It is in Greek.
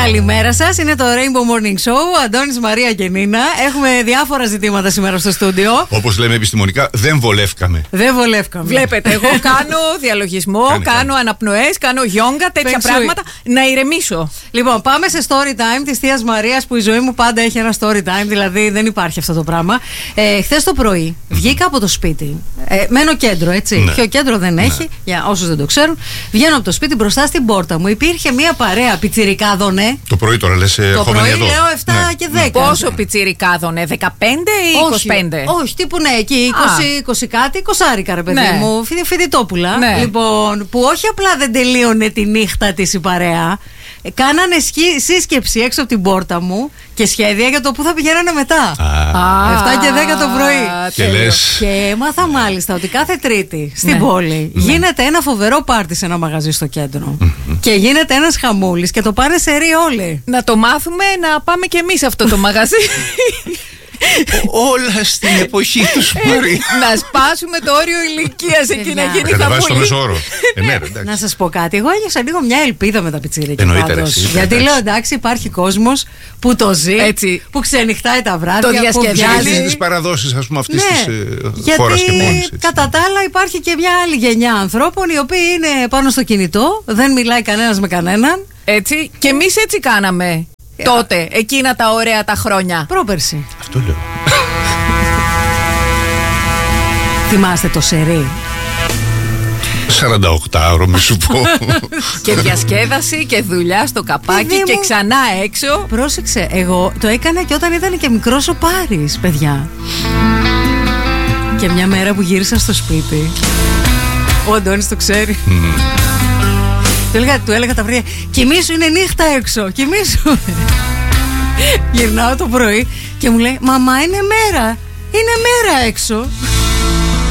Καλημέρα σας, είναι το Rainbow Morning Show. Αντώνης, Μαρία και Νίνα. Έχουμε διάφορα ζητήματα σήμερα στο στούντιο. Όπως λέμε επιστημονικά, δεν βολεύκαμε. Δεν βολεύκαμε. Βλέπετε, εγώ κάνω διαλογισμό, κάνω αναπνοές, κάνω γιόγκα, τέτοια πράγματα. Να ηρεμήσω. Λοιπόν, πάμε σε story time της θείας Μαρίας, που η ζωή μου πάντα έχει ένα story time, δηλαδή δεν υπάρχει αυτό το πράγμα. Χθες το πρωί βγήκα από το σπίτι. Μένω κέντρο, έτσι. Ναι. Πιο κέντρο δεν έχει, για όσους δεν το ξέρουν. Βγαίνω από το σπίτι, μπροστά στην πόρτα μου υπήρχε μια παρέα πιτσιρικάδονε. Το πρωί τώρα λες, ερχόμενοι εδώ. Το πρωί λέω 7 και 10. Πόσο πιτσιρικάδονε, 15 ή 25? Όχι, τύπου ναι, εκεί 20 κάτι, 20 ρε παιδί μου, φοιτητόπουλα. Ναι. Λοιπόν, που όχι απλά δεν τελείωνε τη νύχτα της η παρέα, κάνανε σύσκεψη έξω από την πόρτα μου και σχέδια για το που θα πηγαίνανε μετά. 7 και 10 το πρωί. Και λες. Και έμαθα μάλιστα ότι κάθε Τρίτη στην πόλη γίνεται ένα φοβερό πάρτι σε ένα μαγαζί στο κέντρο. Και γίνεται ένας χαμούλης και το πάνε σε ρί όλοι. Να το μάθουμε να πάμε κι εμείς αυτό το μαγαζί. Όλα στην εποχή τους, Μαρία. Να σπάσουμε το όριο ηλικίας εκεί να γίνει Κατεβάζει το χαμούλη. μέσο όρο. Ναι, εντάξει. Να σας πω κάτι, εγώ ένιωσα λίγο μια ελπίδα με τα πιτσίρικα. Εννοείται, ρε, Γιατί εντάξει. λέω εντάξει, υπάρχει κόσμος που το ζει, Έτσι. που ξενυχτάει τα βράδια, Το που διασκεδάζει. βιάζει. Τις παραδόσεις, ας πούμε, αυτής της γιατί χώρας και πόλης. Έτσι. κατά τα άλλα υπάρχει και μια άλλη γενιά ανθρώπων οι οποίοι είναι πάνω στο κινητό, δεν μιλάει κανένας με κανέναν. Έτσι. Και εμείς έτσι κάναμε τότε, εκείνα τα ωραία τα χρόνια. Πρόπερση. Αυτό λέω. Θυμάστε το σερί? 48ωρο, μη σου πω. Και διασκέδαση και δουλειά στο καπάκι Παιδί και μου. ξανά έξω. Πρόσεξε, εγώ το έκανα και όταν ήταν και μικρός ο Πάρης, παιδιά. Και μια μέρα που γύρισα στο σπίτι, ο Αντώνης το ξέρει. Του έλεγα τα βράδια, κοιμήσου, είναι νύχτα έξω, κοιμήσου. Γυρνάω το πρωί και μου λέει, μαμά, είναι μέρα έξω.